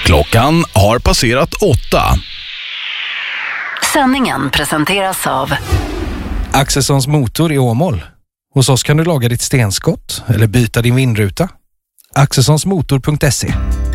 Klockan har passerat 8. Sändningen presenteras av Axelssons motor i Åmål. Hos oss kan du laga ditt stenskott eller byta din vindruta. Axelssonsmotor.se